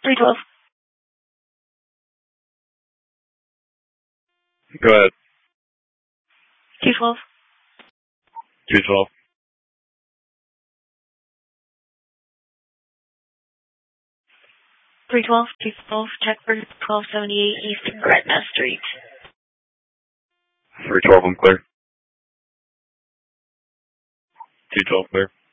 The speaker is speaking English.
312. Go ahead. 212. 212. 312, 212, check for 1278 East Gretna Street. 312, I'm clear. 212, clear.